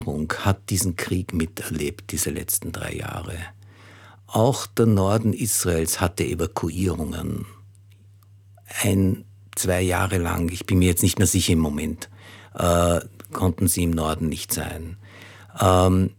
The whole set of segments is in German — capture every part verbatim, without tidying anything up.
hat diesen Krieg miterlebt, diese letzten drei Jahre. Auch der Norden Israels hatte Evakuierungen. Ein, zwei Jahre lang, ich bin mir jetzt nicht mehr sicher im Moment, äh, konnten sie im Norden nicht sein. Ähm,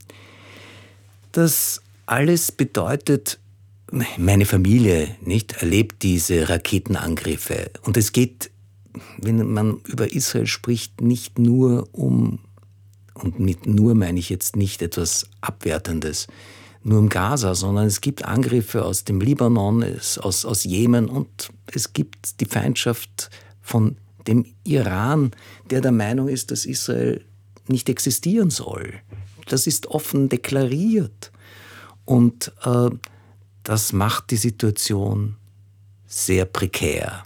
das alles bedeutet, meine Familie nicht erlebt diese Raketenangriffe. Und es geht, wenn man über Israel spricht, nicht nur um, und mit nur meine ich jetzt nicht etwas Abwertendes, nur um Gaza, sondern es gibt Angriffe aus dem Libanon, es, aus, aus Jemen und es gibt die Feindschaft von dem Iran, der der Meinung ist, dass Israel nicht existieren soll. Das ist offen deklariert. Und äh, das macht die Situation sehr prekär.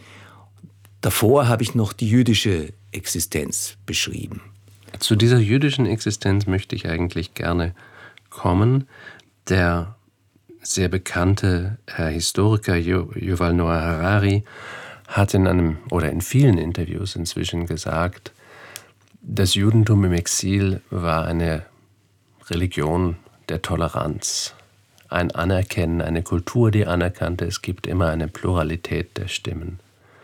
Davor habe ich noch die jüdische Existenz beschrieben. Zu dieser jüdischen Existenz möchte ich eigentlich gerne kommen. Der sehr bekannte Herr Historiker Yuval Noah Harari hat in einem oder in vielen Interviews inzwischen gesagt, das Judentum im Exil war eine Religion der Toleranz, ein Anerkennen, eine Kultur, die anerkannte, es gibt immer eine Pluralität der Stimmen.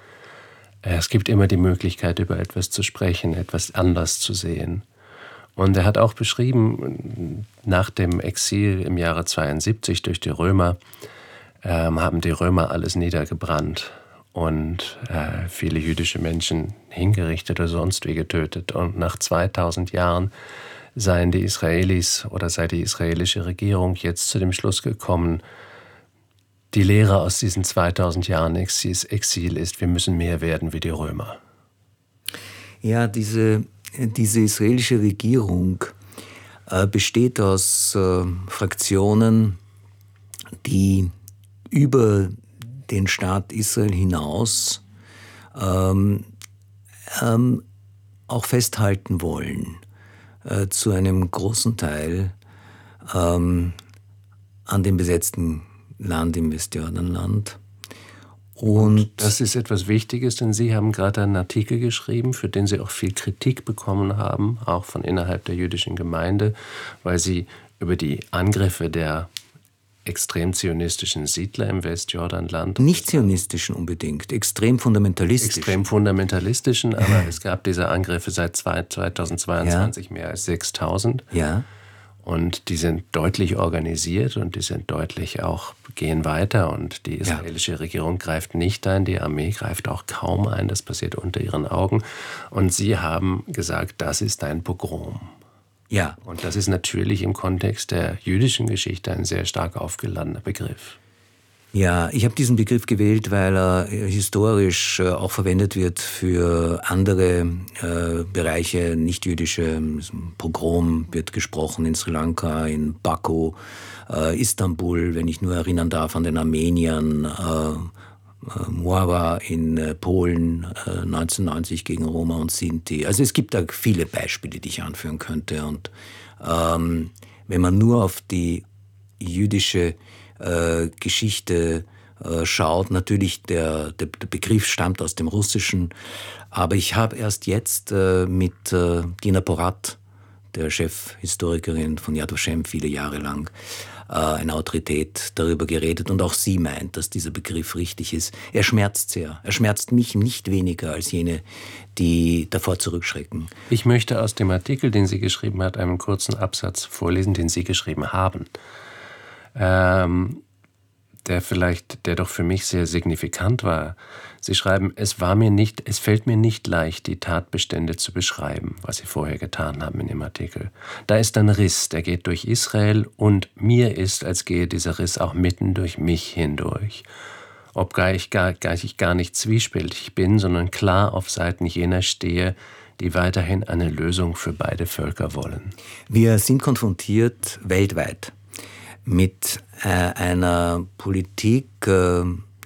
Es gibt immer die Möglichkeit, über etwas zu sprechen, etwas anders zu sehen. Und er hat auch beschrieben, nach dem Exil im Jahre zweiundsiebzig durch die Römer ähm, haben die Römer alles niedergebrannt und äh, viele jüdische Menschen hingerichtet oder sonst wie getötet. Und nach zweitausend Jahren seien die Israelis oder sei die israelische Regierung jetzt zu dem Schluss gekommen, die Lehre aus diesen zweitausend Jahren Exil ist, wir müssen mehr werden wie die Römer. Ja, diese Diese israelische Regierung äh, besteht aus äh, Fraktionen, die über den Staat Israel hinaus ähm, ähm, auch festhalten wollen, äh, zu einem großen Teil ähm, an dem besetzten Land im Westjordanland. Und das ist etwas Wichtiges, denn Sie haben gerade einen Artikel geschrieben, für den Sie auch viel Kritik bekommen haben, auch von innerhalb der jüdischen Gemeinde, weil Sie über die Angriffe der extrem zionistischen Siedler im Westjordanland... Nicht zionistischen unbedingt, extrem fundamentalistischen. Extrem fundamentalistischen, aber es gab diese Angriffe seit zweitausendzweiundzwanzig ja. mehr als sechstausend. Ja. Und die sind deutlich organisiert und die sind deutlich auch, gehen weiter. Und die israelische ja. Regierung greift nicht ein, die Armee greift auch kaum ein, das passiert unter ihren Augen. Und sie haben gesagt, das ist ein Pogrom. Ja. Und das ist natürlich im Kontext der jüdischen Geschichte ein sehr stark aufgeladener Begriff. Ja, ich habe diesen Begriff gewählt, weil er historisch auch verwendet wird für andere äh, Bereiche, nicht-jüdische. Pogrom wird gesprochen in Sri Lanka, in Baku, äh, Istanbul, wenn ich nur erinnern darf an den Armeniern, äh, Moava in äh, Polen äh, neunzehnhundertneunzig gegen Roma und Sinti. Also es gibt da viele Beispiele, die ich anführen könnte. Und ähm, wenn man nur auf die jüdische Äh, Geschichte äh, schaut. Natürlich, der, der, der Begriff stammt aus dem Russischen, aber ich habe erst jetzt äh, mit äh, Dina Porat, der Chefhistorikerin von Yad Vashem, viele Jahre lang, äh, eine Autorität, darüber geredet und auch sie meint, dass dieser Begriff richtig ist. Er schmerzt sehr. Er schmerzt mich nicht weniger als jene, die davor zurückschrecken. Ich möchte aus dem Artikel, den sie geschrieben hat, einen kurzen Absatz vorlesen, den Sie geschrieben haben. Ähm, der vielleicht, der doch für mich sehr signifikant war. Sie schreiben, es war mir nicht, es fällt mir nicht leicht, die Tatbestände zu beschreiben, was Sie vorher getan haben in dem Artikel. Da ist ein Riss, der geht durch Israel und mir ist, als gehe dieser Riss auch mitten durch mich hindurch. Obgleich ich gar, gar, ich gar nicht zwiespältig bin, sondern klar auf Seiten jener stehe, die weiterhin eine Lösung für beide Völker wollen. Wir sind konfrontiert weltweit mit äh, einer Politik äh,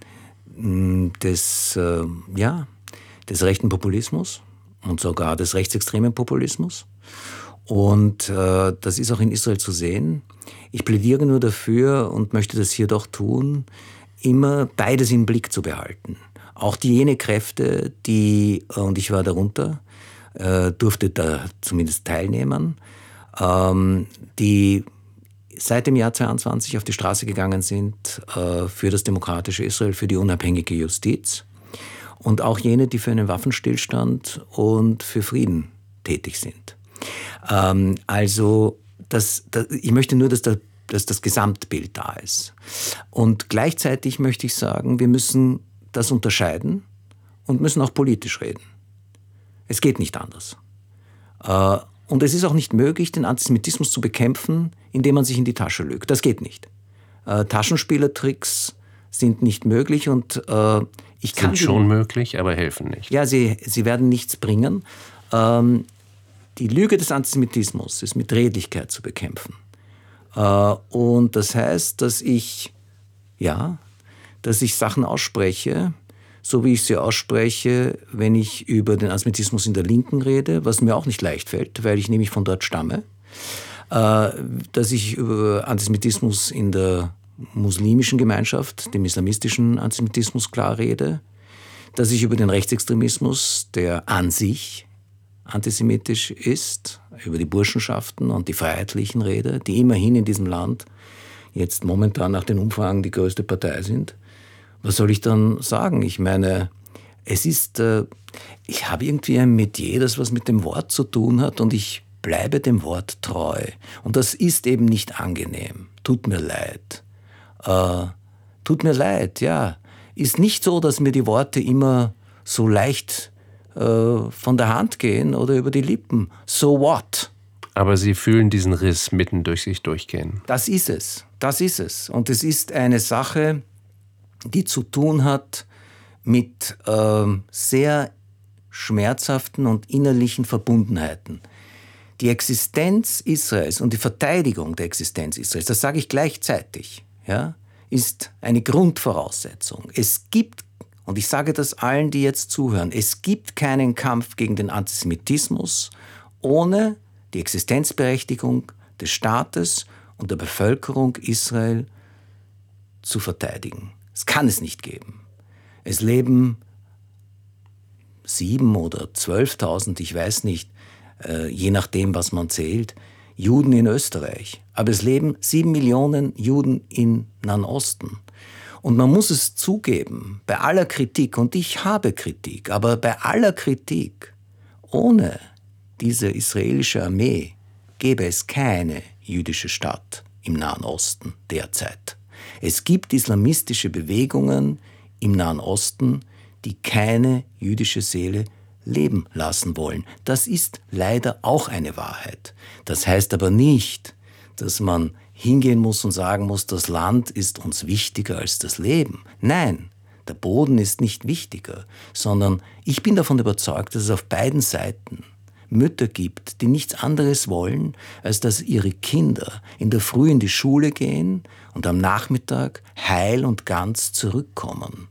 des, äh, ja, des rechten Populismus und sogar des rechtsextremen Populismus. Und äh, das ist auch in Israel zu sehen. Ich plädiere nur dafür und möchte das hier doch tun, immer beides im Blick zu behalten. Auch die jene Kräfte, die, und ich war darunter, äh, durfte da zumindest teilnehmen, ähm, die seit dem Jahr zweiundzwanzig auf die Straße gegangen sind äh, für das demokratische Israel, für die unabhängige Justiz. Und auch jene, die für einen Waffenstillstand und für Frieden tätig sind. Ähm, also das, das, ich möchte nur, dass, da, dass das Gesamtbild da ist. Und gleichzeitig möchte ich sagen, wir müssen das unterscheiden und müssen auch politisch reden. Es geht nicht anders. Äh, und es ist auch nicht möglich, den Antisemitismus zu bekämpfen, indem man sich in die Tasche lügt. Das geht nicht. Äh, Taschenspielertricks sind nicht möglich und äh, ich kann... Sind schon möglich, aber helfen nicht. Ja, sie, sie werden nichts bringen. Ähm, die Lüge des Antisemitismus ist mit Redlichkeit zu bekämpfen. Äh, und das heißt, dass ich, ja, dass ich Sachen ausspreche, so wie ich sie ausspreche, wenn ich über den Antisemitismus in der Linken rede, was mir auch nicht leicht fällt, weil ich nämlich von dort stamme, äh, dass ich über Antisemitismus in der muslimischen Gemeinschaft, dem islamistischen Antisemitismus klar rede, dass ich über den Rechtsextremismus, der an sich antisemitisch ist, über die Burschenschaften und die Freiheitlichen rede, die immerhin in diesem Land jetzt momentan nach den Umfragen die größte Partei sind. Was soll ich dann sagen? Ich meine, es ist, äh, ich habe irgendwie ein Metier, das was mit dem Wort zu tun hat und ich bleibe dem Wort treu. Und das ist eben nicht angenehm. Tut mir leid. Äh, tut mir leid, ja. Ist nicht so, dass mir die Worte immer so leicht äh, von der Hand gehen oder über die Lippen. So what? Aber Sie fühlen diesen Riss mitten durch sich durchgehen. Das ist es. Das ist es. Und es ist eine Sache, die zu tun hat mit äh, sehr schmerzhaften und innerlichen Verbundenheiten. Die Existenz Israels und die Verteidigung der Existenz Israels, das sage ich gleichzeitig, ja, ist eine Grundvoraussetzung. Es gibt, und ich sage das allen, die jetzt zuhören, es gibt keinen Kampf gegen den Antisemitismus ohne die Existenzberechtigung des Staates und der Bevölkerung Israel zu verteidigen. Es kann es nicht geben. Es leben sieben oder zwölftausend, ich weiß nicht, äh, je nachdem, was man zählt, Juden in Österreich. Aber es leben sieben Millionen Juden im Nahen Osten. Und man muss es zugeben, bei aller Kritik, und ich habe Kritik, aber bei aller Kritik, ohne diese israelische Armee gäbe es keine jüdische Stadt im Nahen Osten derzeit. Es gibt islamistische Bewegungen im Nahen Osten, die keine jüdische Seele leben lassen wollen. Das ist leider auch eine Wahrheit. Das heißt aber nicht, dass man hingehen muss und sagen muss, das Land ist uns wichtiger als das Leben. Nein, der Boden ist nicht wichtiger, sondern ich bin davon überzeugt, dass es auf beiden Seiten Mütter gibt, die nichts anderes wollen, als dass ihre Kinder in der Früh in die Schule gehen und am Nachmittag heil und ganz zurückkommen.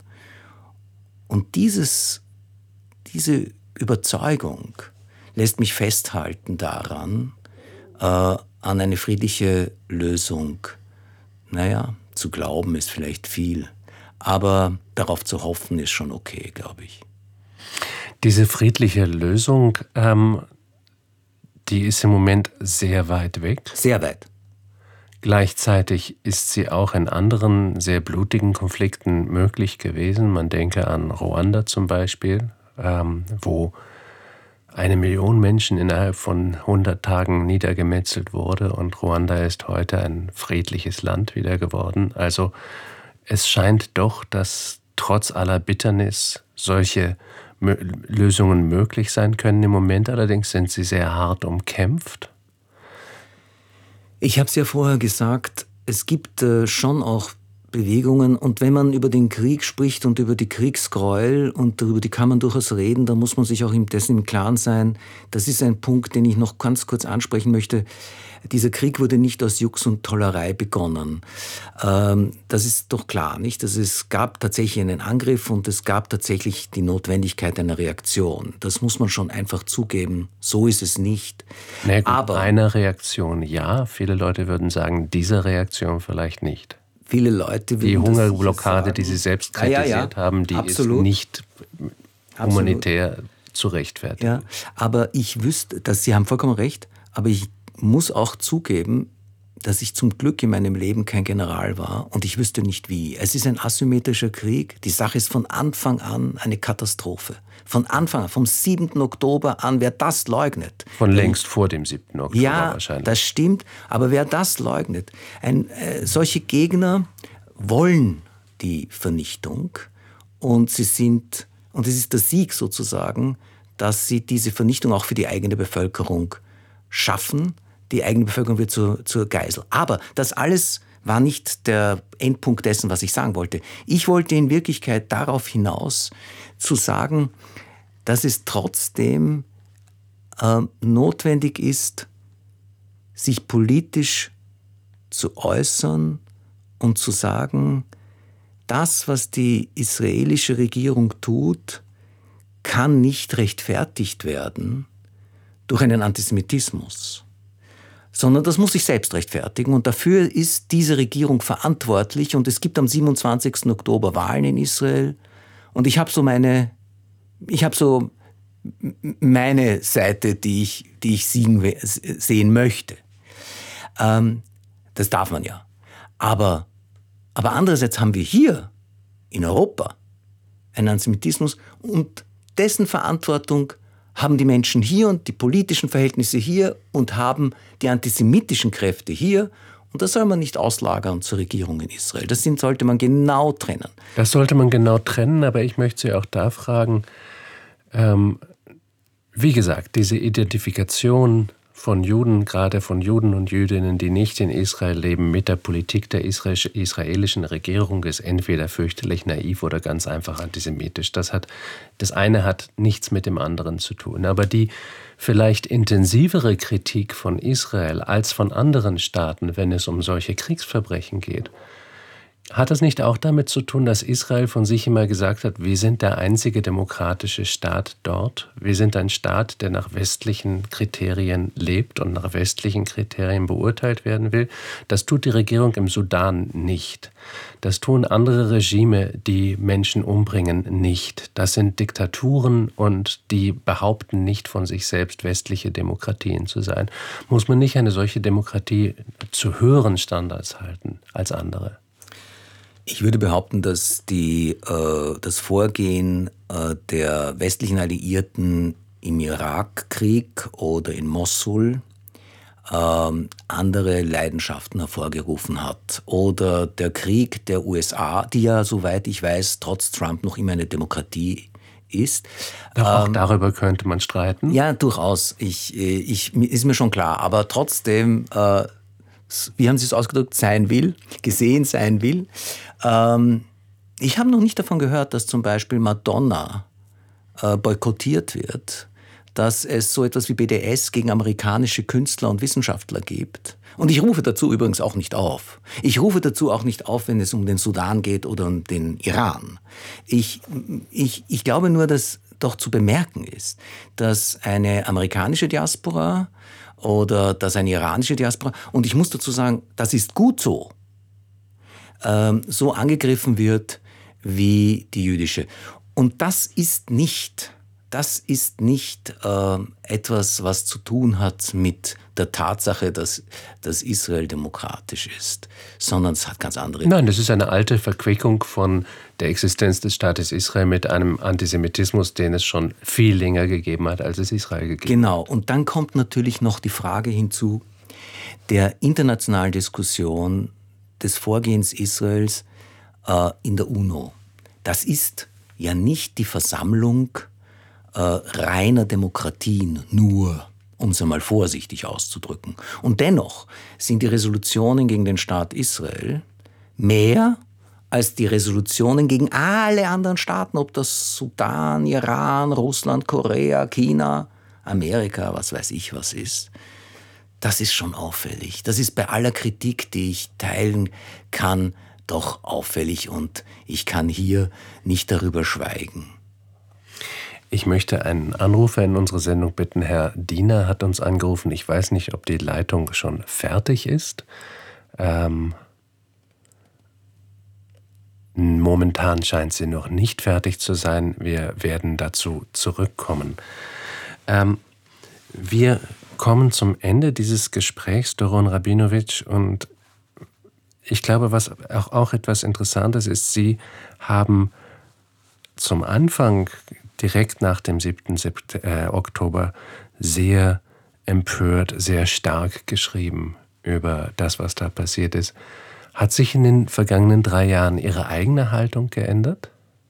Und dieses, diese Überzeugung lässt mich festhalten daran, äh, an eine friedliche Lösung. Naja, zu glauben ist vielleicht viel, aber darauf zu hoffen ist schon okay, glaube ich. Diese friedliche Lösung, ähm, die ist im Moment sehr weit weg. Sehr weit. Gleichzeitig ist sie auch in anderen sehr blutigen Konflikten möglich gewesen. Man denke an Ruanda zum Beispiel, ähm, wo eine Million Menschen innerhalb von hundert Tagen niedergemetzelt wurde und Ruanda ist heute ein friedliches Land wieder geworden. Also es scheint doch, dass trotz aller Bitternis solche Lösungen möglich sein können. Im Moment allerdings sind sie sehr hart umkämpft. Ich habe es ja vorher gesagt, es gibt äh, schon auch Bewegungen und wenn man über den Krieg spricht und über die Kriegsgräuel und darüber die kann man durchaus reden, da muss man sich auch dessen im Klaren sein. Das ist ein Punkt, den ich noch ganz kurz ansprechen möchte. Dieser Krieg wurde nicht aus Jux und Tollerei begonnen. Ähm, das ist doch klar, nicht? Also es gab tatsächlich einen Angriff und es gab tatsächlich die Notwendigkeit einer Reaktion. Das muss man schon einfach zugeben. So ist es nicht. Na gut, aber eine Reaktion ja. Viele Leute würden sagen, diese Reaktion vielleicht nicht. Viele Leute die Hungerblockade, die Sie selbst kritisiert ja, ja, ja. haben, die Absolut. ist nicht humanitär Absolut. zu rechtfertigen. Ja, aber ich wüsste, dass Sie haben vollkommen recht, aber ich muss auch zugeben, dass ich zum Glück in meinem Leben kein General war und ich wüsste nicht wie. Es ist ein asymmetrischer Krieg. Die Sache ist von Anfang an eine Katastrophe. Von Anfang an, vom siebten Oktober an, wer das leugnet. Von längst vor dem siebten Oktober ja, wahrscheinlich. Ja, das stimmt. Aber wer das leugnet, ein, äh, solche Gegner wollen die Vernichtung und sie sind, und es ist der Sieg sozusagen, dass sie diese Vernichtung auch für die eigene Bevölkerung schaffen. Die eigene Bevölkerung wird zur, zur Geisel. Aber das alles war nicht der Endpunkt dessen, was ich sagen wollte. Ich wollte in Wirklichkeit darauf hinaus, zu sagen, dass es trotzdem äh, notwendig ist, sich politisch zu äußern und zu sagen, das, was die israelische Regierung tut, kann nicht rechtfertigt werden durch einen Antisemitismus, sondern das muss sich selbst rechtfertigen. Und dafür ist diese Regierung verantwortlich. Und es gibt am siebenundzwanzigsten Oktober Wahlen in Israel. Und ich habe so meine, ich habe so meine Seite, die ich, die ich sehen, sehen möchte. Ähm, das darf man ja. Aber, aber andererseits haben wir hier in Europa einen Antisemitismus und dessen Verantwortung haben die Menschen hier und die politischen Verhältnisse hier und haben die antisemitischen Kräfte hier. Und das soll man nicht auslagern zur Regierung in Israel. Das sind, sollte man genau trennen. Das sollte man genau trennen, aber ich möchte Sie auch da fragen, ähm, wie gesagt, diese Identifikation von Juden, gerade von Juden und Jüdinnen, die nicht in Israel leben, mit der Politik der israelischen Regierung ist entweder fürchterlich naiv oder ganz einfach antisemitisch. Das hat, das eine hat nichts mit dem anderen zu tun. Aber die vielleicht intensivere Kritik von Israel als von anderen Staaten, wenn es um solche Kriegsverbrechen geht, hat das nicht auch damit zu tun, dass Israel von sich immer gesagt hat, wir sind der einzige demokratische Staat dort? Wir sind ein Staat, der nach westlichen Kriterien lebt und nach westlichen Kriterien beurteilt werden will. Das tut die Regierung im Sudan nicht. Das tun andere Regime, die Menschen umbringen, nicht. Das sind Diktaturen und die behaupten nicht von sich selbst, westliche Demokratien zu sein. Muss man nicht eine solche Demokratie zu höheren Standards halten als andere? Ich würde behaupten, dass die, äh, das Vorgehen äh, der westlichen Alliierten im Irakkrieg oder in Mossul äh, andere Leidenschaften hervorgerufen hat. Oder der Krieg der U S A, die ja, soweit ich weiß, trotz Trump noch immer eine Demokratie ist. Auch ähm, darüber könnte man streiten? Ja, durchaus. Ich, ich, ist mir schon klar. Aber trotzdem, äh, wie haben Sie es ausgedrückt, sein will, gesehen sein will. Ähm, ich habe noch nicht davon gehört, dass zum Beispiel Madonna äh, boykottiert wird, dass es so etwas wie B D S gegen amerikanische Künstler und Wissenschaftler gibt. Und ich rufe dazu übrigens auch nicht auf. Ich rufe dazu auch nicht auf, wenn es um den Sudan geht oder um den Iran. Ich, ich, ich glaube nur, dass doch zu bemerken ist, dass eine amerikanische Diaspora oder dass eine iranische Diaspora, und ich muss dazu sagen, das ist gut so, ähm, so angegriffen wird wie die jüdische. Und das ist nicht, das ist nicht äh, etwas, was zu tun hat mit der Tatsache, dass, dass Israel demokratisch ist, sondern es hat ganz andere... Nein, das ist eine alte Verquickung von der Existenz des Staates Israel mit einem Antisemitismus, den es schon viel länger gegeben hat, als es Israel gegeben hat. Genau, und dann kommt natürlich noch die Frage hinzu, der internationalen Diskussion des Vorgehens Israels äh, in der UNO. Das ist ja nicht die Versammlung äh, reiner Demokratien nur, um es einmal vorsichtig auszudrücken. Und dennoch sind die Resolutionen gegen den Staat Israel mehr als die Resolutionen gegen alle anderen Staaten, ob das Sudan, Iran, Russland, Korea, China, Amerika, was weiß ich was ist. Das ist schon auffällig. Das ist bei aller Kritik, die ich teilen kann, doch auffällig und ich kann hier nicht darüber schweigen. Ich möchte einen Anrufer in unsere Sendung bitten. Herr Diener hat uns angerufen. Ich weiß nicht, ob die Leitung schon fertig ist. Ähm, momentan scheint sie noch nicht fertig zu sein. Wir werden dazu zurückkommen. Ähm, wir kommen zum Ende dieses Gesprächs, Doron Rabinowitsch, und ich glaube, was auch, auch etwas Interessantes ist, Sie haben zum Anfang, direkt nach dem siebten Oktober, sehr empört, sehr stark geschrieben über das, was da passiert ist. Hat sich in den vergangenen drei Jahren Ihre eigene Haltung geändert?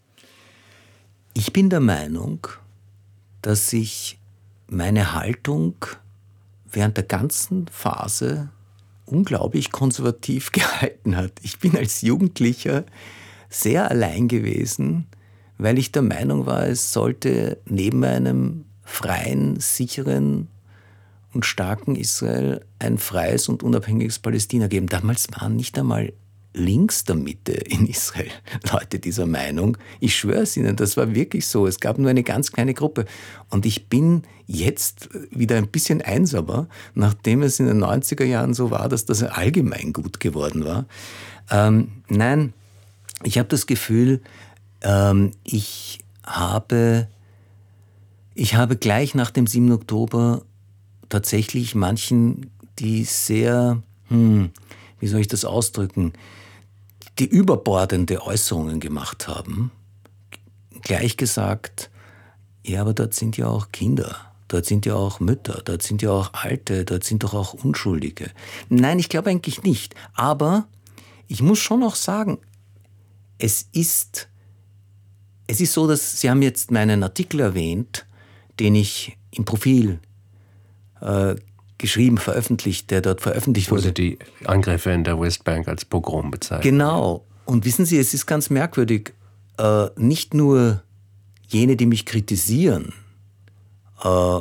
Ich bin der Meinung, dass sich meine Haltung während der ganzen Phase unglaublich konservativ gehalten hat. Ich bin als Jugendlicher sehr allein gewesen, weil ich der Meinung war, es sollte neben einem freien, sicheren und starken Israel ein freies und unabhängiges Palästina geben. Damals waren nicht einmal links der Mitte in Israel Leute dieser Meinung. Ich schwöre es Ihnen, das war wirklich so. Es gab nur eine ganz kleine Gruppe. Und ich bin jetzt wieder ein bisschen einsamer, nachdem es in den neunziger Jahren so war, dass das allgemein gut geworden war. Ähm, nein, ich habe das Gefühl, ähm, ich habe, ich habe gleich nach dem siebten Oktober tatsächlich manchen, die sehr, hm, wie soll ich das ausdrücken, die überbordende Äußerungen gemacht haben, gleich gesagt, ja, aber dort sind ja auch Kinder, dort sind ja auch Mütter, dort sind ja auch Alte, dort sind doch auch Unschuldige. Nein, ich glaube eigentlich nicht. Aber ich muss schon auch sagen, es ist, es ist so, dass Sie haben jetzt meinen Artikel erwähnt, den ich im Profil äh, geschrieben, veröffentlicht, der dort veröffentlicht wurde. Wurde die Angriffe in der Westbank als Pogrom bezeichnet. Genau. Und wissen Sie, es ist ganz merkwürdig, äh, nicht nur jene, die mich kritisieren, äh,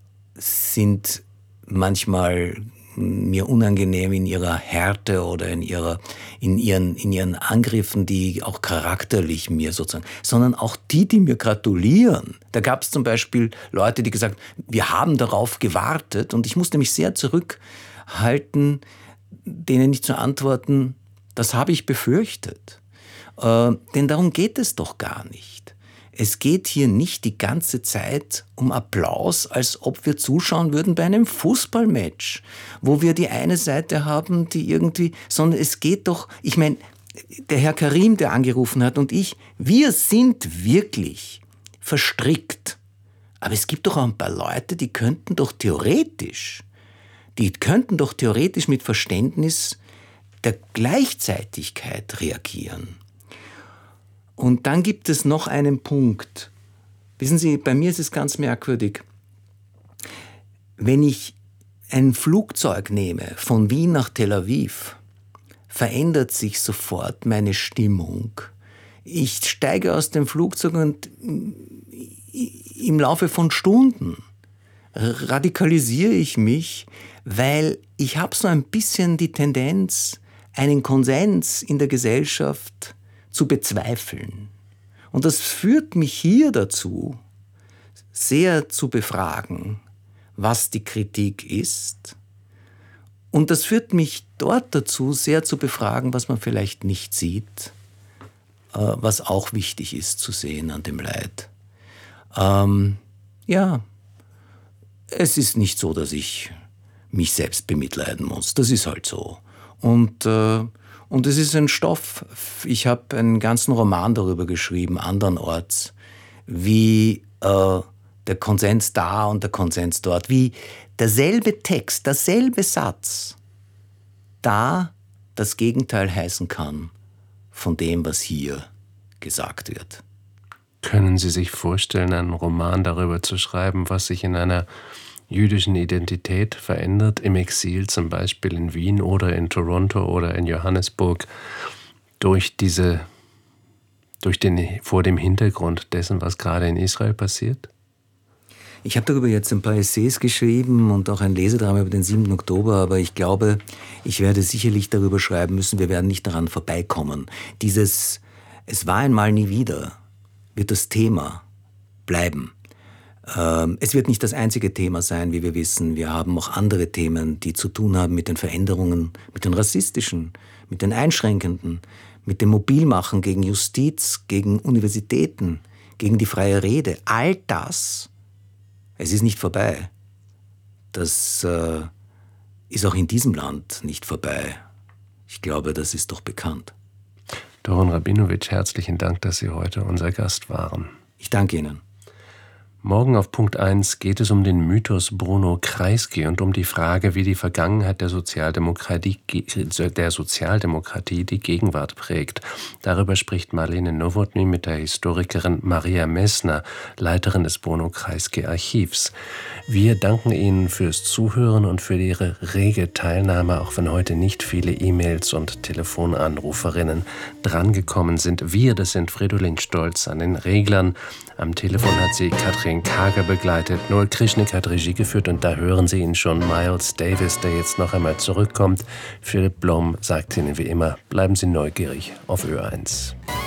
sind manchmal mir unangenehm in ihrer Härte oder in, ihrer, in, ihren, in ihren Angriffen, die auch charakterlich mir sozusagen, sondern auch die, die mir gratulieren. Da gab es zum Beispiel Leute, die gesagt haben, wir haben darauf gewartet, und ich musste mich sehr zurückhalten, denen nicht zu antworten, das habe ich befürchtet. Äh, denn darum geht es doch gar nicht. Es geht hier nicht die ganze Zeit um Applaus, als ob wir zuschauen würden bei einem Fußballmatch, wo wir die eine Seite haben, die irgendwie, sondern es geht doch, ich meine, der Herr Karim, der angerufen hat, und ich, wir sind wirklich verstrickt. Aber es gibt doch auch ein paar Leute, die könnten doch theoretisch, die könnten doch theoretisch mit Verständnis der Gleichzeitigkeit reagieren. Und dann gibt es noch einen Punkt. Wissen Sie, bei mir ist es ganz merkwürdig. Wenn ich ein Flugzeug nehme von Wien nach Tel Aviv, verändert sich sofort meine Stimmung. Ich steige aus dem Flugzeug und im Laufe von Stunden radikalisiere ich mich, weil ich habe so ein bisschen die Tendenz, einen Konsens in der Gesellschaft zu bezweifeln. Und das führt mich hier dazu, sehr zu befragen, was die Kritik ist. Und das führt mich dort dazu, sehr zu befragen, was man vielleicht nicht sieht, was auch wichtig ist zu sehen an dem Leid. Ähm, ja, es ist nicht so, dass ich mich selbst bemitleiden muss. Das ist halt so. Und äh, Und es ist ein Stoff, ich habe einen ganzen Roman darüber geschrieben, andernorts, wie äh, der Konsens da und der Konsens dort, wie derselbe Text, derselbe Satz da das Gegenteil heißen kann von dem, was hier gesagt wird. Können Sie sich vorstellen, einen Roman darüber zu schreiben, was sich in einer jüdischen Identität verändert, im Exil zum Beispiel in Wien oder in Toronto oder in Johannesburg, durch diese, durch den, vor dem Hintergrund dessen, was gerade in Israel passiert? Ich habe darüber jetzt ein paar Essays geschrieben und auch ein Lesedrama über den siebten Oktober, aber ich glaube, ich werde sicherlich darüber schreiben müssen, wir werden nicht daran vorbeikommen. Dieses "Es war einmal nie wieder" wird das Thema bleiben. Es wird nicht das einzige Thema sein, wie wir wissen. Wir haben auch andere Themen, die zu tun haben mit den Veränderungen, mit den rassistischen, mit den einschränkenden, mit dem Mobilmachen gegen Justiz, gegen Universitäten, gegen die freie Rede. All das, es ist nicht vorbei. das äh, ist auch in diesem Land nicht vorbei. Ich glaube, das ist doch bekannt. Doron Rabinowitsch, herzlichen Dank, dass Sie heute unser Gast waren. Ich danke Ihnen. Morgen auf Punkt eins geht es um den Mythos Bruno Kreisky und um die Frage, wie die Vergangenheit der Sozialdemokratie, der Sozialdemokratie die Gegenwart prägt. Darüber spricht Marlene Nowotny mit der Historikerin Maria Messner, Leiterin des Bruno Kreisky Archivs. Wir danken Ihnen fürs Zuhören und für Ihre rege Teilnahme, auch wenn heute nicht viele E-Mails und Telefonanruferinnen drangekommen sind. Wir, das sind Fridolin Stolz an den Reglern. Am Telefon hat sie Katrin Kager begleitet. Noel Krischnik hat Regie geführt und da hören Sie ihn schon, Miles Davis, der jetzt noch einmal zurückkommt. Philipp Blom sagt Ihnen wie immer, bleiben Sie neugierig auf Ö eins.